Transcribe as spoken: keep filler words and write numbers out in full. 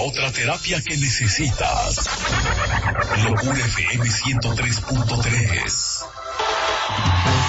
otra terapia que necesitas. Locura F M ciento tres punto tres.